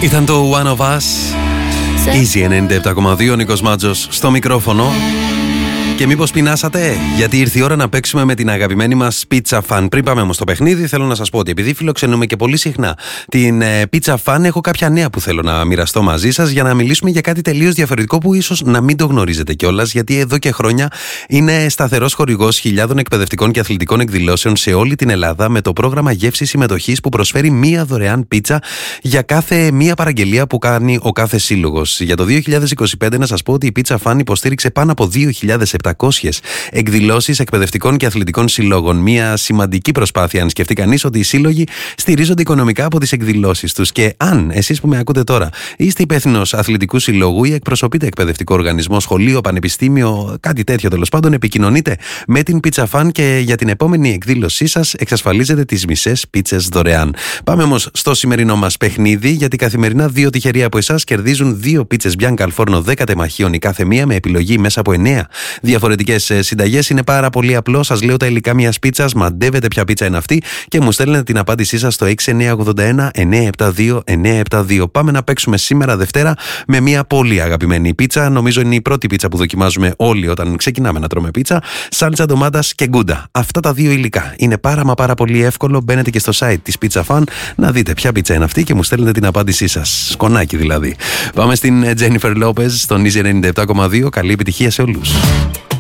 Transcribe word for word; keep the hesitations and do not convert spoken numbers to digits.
Ήταν το One of Us. Easy ενενήντα επτά κόμμα δύο, Νίκος Μάτζος στο μικρόφωνο. Και μήπως πεινάσατε, γιατί ήρθε η ώρα να παίξουμε με την αγαπημένη μας Pizza Fan. Πριν πάμε όμως στο παιχνίδι, θέλω να σας πω ότι επειδή φιλοξενούμε και πολύ συχνά την ε, Pizza Fan, έχω κάποια νέα που θέλω να μοιραστώ μαζί σας για να μιλήσουμε για κάτι τελείως διαφορετικό που ίσως να μην το γνωρίζετε κιόλας, γιατί εδώ και χρόνια είναι σταθερός χορηγός χιλιάδων εκπαιδευτικών και αθλητικών εκδηλώσεων σε όλη την Ελλάδα, με το πρόγραμμα γεύσης συμμετοχής που προσφέρει μία δωρεάν πίτσα για κάθε μία παραγγελία που κάνει ο κάθε σύλλογος. Για το δύο χιλιάδες είκοσι πέντε, να σας πω ότι η Pizza Fan υποστήριξε πάνω από δύο χιλιάδες επτακόσιες εκδηλώσεις εκπαιδευτικών και αθλητικών συλλόγων. Μια σημαντική προσπάθεια, αν σκεφτεί κανείς ότι οι σύλλογοι στηρίζονται οικονομικά από τις εκδηλώσεις τους. Και αν εσείς που με ακούτε τώρα είστε υπεύθυνος αθλητικού συλλόγου ή εκπροσωπείτε εκπαιδευτικό οργανισμό, σχολείο, πανεπιστήμιο, κάτι τέτοιο τέλος πάντων, επικοινωνείτε με την Pizza Fan και για την επόμενη εκδήλωσή σας εξασφαλίζετε τις μισές πίτσες δωρεάν. Πάμε όμως στο σημερινό μας παιχνίδι, γιατί καθημερινά δύο τυχεροί από εσάς κερδίζουν δύο πίτσες Bianca al Forno δέκα τεμαχίων η κάθε μία, με επιλογή μέσα από εννέα διαφορετικές συνταγές. Είναι πάρα πολύ απλό. Σας λέω τα υλικά μιας πίτσας, μαντεύετε ποια πίτσα είναι αυτή και μου στέλνετε την απάντησή σας στο έξι εννιά ογδόντα ένα εννιά επτά δύο εννιά επτά δύο. Πάμε να παίξουμε σήμερα Δευτέρα με μια πολύ αγαπημένη πίτσα. Νομίζω είναι η πρώτη πίτσα που δοκιμάζουμε όλοι όταν ξεκινάμε να τρώμε πίτσα. Σάλτσα ντομάτας και γκούντα. Αυτά τα δύο υλικά είναι πάρα μα πάρα πολύ εύκολο. Μπαίνετε και στο site της Pizza Fan να δείτε ποια πίτσα είναι αυτή και μου στέλνετε την απάντησή σας. Σκονάκι δηλαδή. Πάμε στην Jennifer Lopez στον Easy ενενήντα επτά κόμμα δύο. Καλή επιτυχία σε όλους.